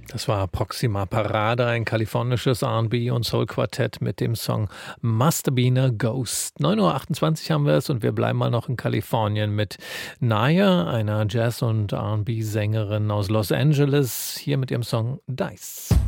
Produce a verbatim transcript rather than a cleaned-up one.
Das war Proxima Parade, ein kalifornisches R und B- und Soul-Quartett mit dem Song Must Have Been a Ghost. neun Uhr achtundzwanzig haben wir es und wir bleiben mal noch in Kalifornien mit Naya, einer Jazz- und R und B-Sängerin aus Los Angeles, hier mit ihrem Song Dice.